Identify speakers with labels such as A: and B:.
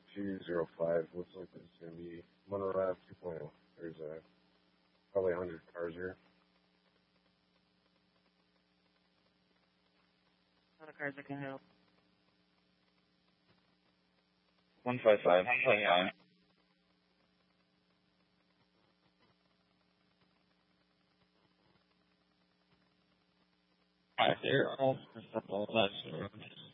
A: 205. Looks like it's going to be Monorail 2.0. There's probably 100 cars here.
B: A lot of cars that can help.
C: 155. I'm playing high. They're all messed up all that road.